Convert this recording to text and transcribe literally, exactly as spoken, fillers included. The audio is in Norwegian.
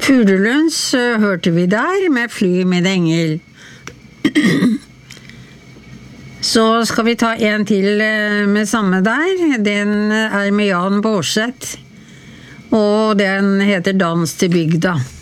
Fuglelunds uh, hørte vi der med Fly med engel. Så skal vi ta en til uh, med samme der. Den er med Jan Bårdseth, og den heter Dans til bygda.